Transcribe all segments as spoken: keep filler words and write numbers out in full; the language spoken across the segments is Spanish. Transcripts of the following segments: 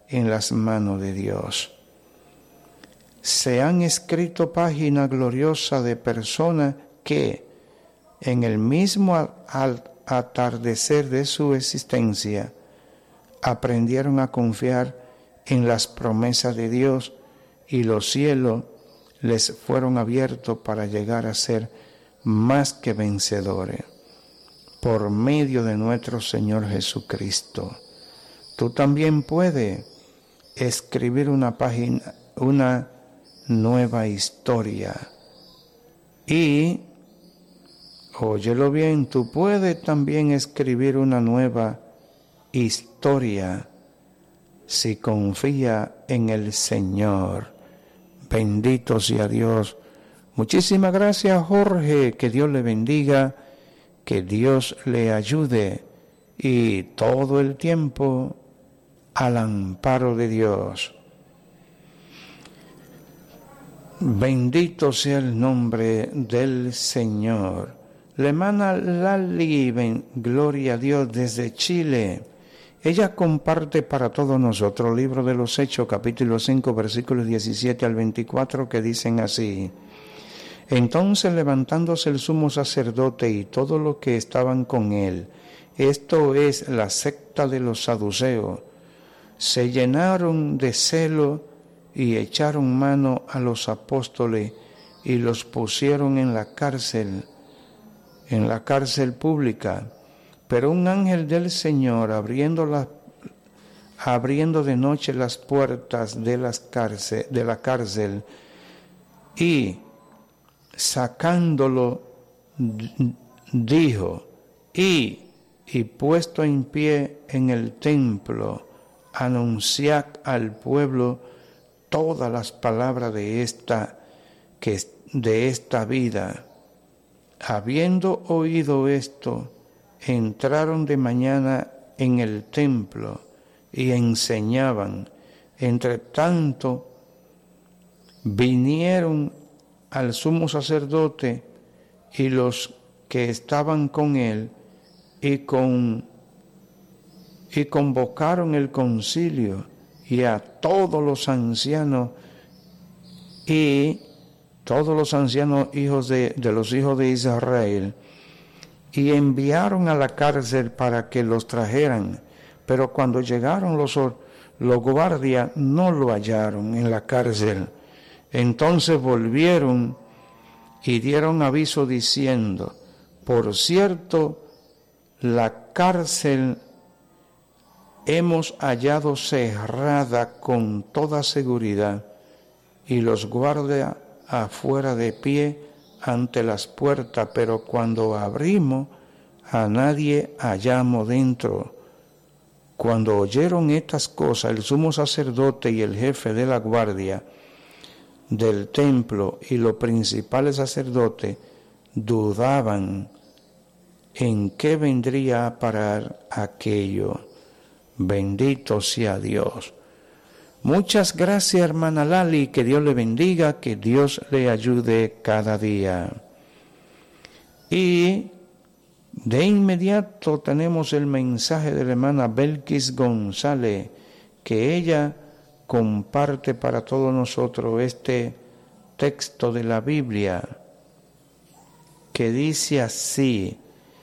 en las manos de Dios. Se han escrito páginas gloriosas de personas que, en el mismo al atardecer de su existencia, aprendieron a confiar en las promesas de Dios y los cielos les fueron abiertos para llegar a ser más que vencedores por medio de nuestro Señor Jesucristo. Tú también puedes escribir una página, una nueva historia. Y, óyelo bien, tú puedes también escribir una nueva historia si confía en el Señor. Bendito sea Dios. Muchísimas gracias, Jorge. Que Dios le bendiga, que Dios le ayude y todo el tiempo al amparo de Dios. Bendito sea el nombre del Señor. La hermana Lali, gloria a Dios, desde Chile. Ella comparte para todos nosotros el libro de los Hechos, capítulo cinco, versículos diecisiete al veinticuatro, que dicen así: Entonces, levantándose el sumo sacerdote y todos los que estaban con él, esto es la secta de los saduceos, se llenaron de celo y echaron mano a los apóstoles y los pusieron en la cárcel, en la cárcel pública. Pero un ángel del Señor, abriendo, la, abriendo de noche las puertas de, las cárcel, de la cárcel y sacándolo, dijo, y, y puesto en pie en el templo, anunciad al pueblo todas las palabras de esta, que, de esta vida. Habiendo oído esto, entraron de mañana en el templo y enseñaban. Entre tanto, vinieron al sumo sacerdote y los que estaban con él y, con, y convocaron el concilio y a todos los ancianos y todos los ancianos hijos de, de los hijos de Israel, y enviaron a la cárcel para que los trajeran. Pero cuando llegaron los, los guardias, no lo hallaron en la cárcel. Entonces volvieron y dieron aviso diciendo: por cierto, la cárcel hemos hallado cerrada con toda seguridad, y los guardias afuera de pie ante las puertas, pero cuando abrimos, a nadie hallamos dentro. Cuando oyeron estas cosas, el sumo sacerdote y el jefe de la guardia del templo y los principales sacerdotes dudaban en qué vendría a parar aquello. Bendito sea Dios. Muchas gracias, hermana Lali, que Dios le bendiga, que Dios le ayude cada día. Y de inmediato tenemos el mensaje de la hermana Belkis González, que ella comparte para todos nosotros este texto de la Biblia, que dice así: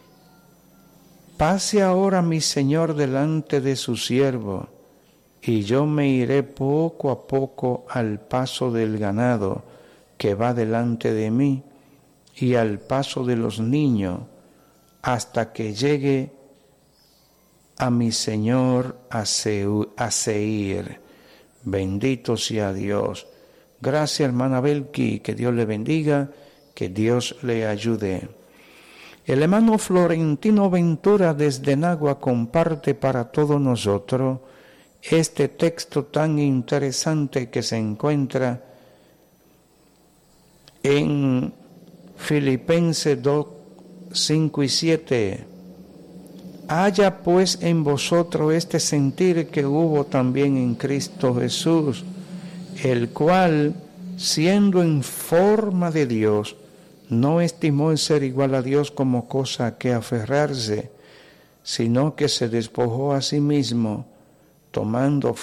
Pase ahora mi Señor delante de su siervo, y yo me iré poco a poco al paso del ganado que va delante de mí, y al paso de los niños, hasta que llegue a mi Señor a Seir. Bendito sea Dios. Gracias, hermana Belki, que Dios le bendiga, que Dios le ayude. El hermano Florentino Ventura desde Nagua comparte para todos nosotros este texto tan interesante que se encuentra en Filipenses dos, cinco y siete. Haya pues en vosotros este sentir que hubo también en Cristo Jesús, el cual, siendo en forma de Dios, no estimó el ser igual a Dios como cosa a que aferrarse, sino que se despojó a sí mismo, tomando